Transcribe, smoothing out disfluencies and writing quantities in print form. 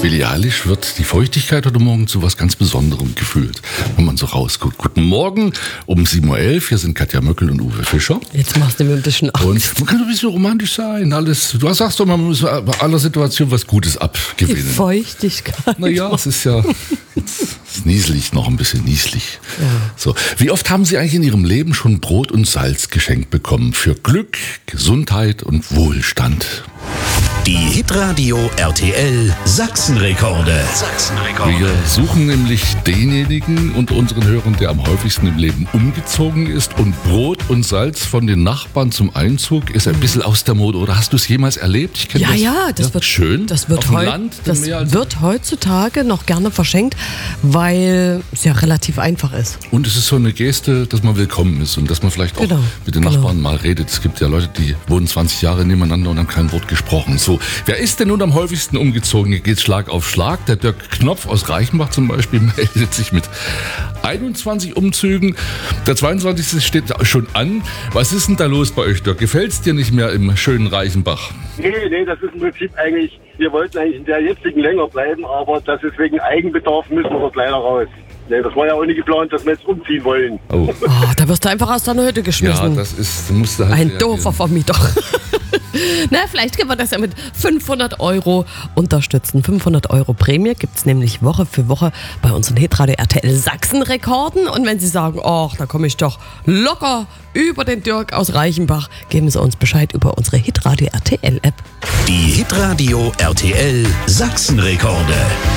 Billie Eilish wird die Feuchtigkeit heute Morgen zu was ganz Besonderem gefühlt, wenn man so rausguckt. Guten Morgen um 7.11 Uhr. Hier sind Katja Möckel und Uwe Fischer. Jetzt machst du mir ein bisschen Angst. Und man kann ein bisschen romantisch sein. Alles. Du sagst doch, man muss bei aller Situation was Gutes Die abgewinnen. Feuchtigkeit. Naja, es ist ja ist nieselig, noch ein bisschen nieselig. Ja. So. Wie oft haben Sie eigentlich in Ihrem Leben schon Brot und Salz geschenkt bekommen? Für Glück, Gesundheit und Wohlstand. Die Hitradio RTL Sachsenrekorde. Wir suchen nämlich denjenigen unter unseren Hörern, der am häufigsten im Leben umgezogen ist. Und Brot und Salz von den Nachbarn zum Einzug ist ein bisschen aus der Mode. Oder hast du es jemals erlebt? Ich kenne Das wird schön. Das wird, Auf dem Land, wird heutzutage noch gerne verschenkt, weil es ja relativ einfach ist. Und es ist so eine Geste, dass man willkommen ist und dass man vielleicht auch mit den Nachbarn mal redet. Es gibt ja Leute, die wohnen 20 Jahre nebeneinander und haben kein Wort gesprochen. So, wer ist denn nun am häufigsten umgezogen? Hier geht's Schlag auf Schlag. Der Dirk Knopf aus Reichenbach zum Beispiel meldet sich mit 21 Umzügen. Der 22. steht schon an. Was ist denn da los bei euch, Dirk? Gefällt's dir nicht mehr im schönen Reichenbach? Nee, das ist im Prinzip eigentlich, wir wollten eigentlich in der jetzigen länger bleiben, aber das ist wegen Eigenbedarf, müssen wir das leider raus. Nee, das war ja auch nicht geplant, dass wir jetzt umziehen wollen. Oh. Da wirst du einfach aus deiner Hütte Ja, geschmissen. das ist, du musst halt Ein reagieren. doofer Vermieter. Na, vielleicht können wir das ja mit 500 € unterstützen. 500 € Prämie gibt es nämlich Woche für Woche bei unseren Hitradio RTL Sachsen-Rekorden. Und wenn Sie sagen, ach, da komme ich doch locker über den Dirk aus Reichenbach, geben Sie uns Bescheid über unsere Hitradio RTL App. Die Hitradio RTL Sachsenrekorde.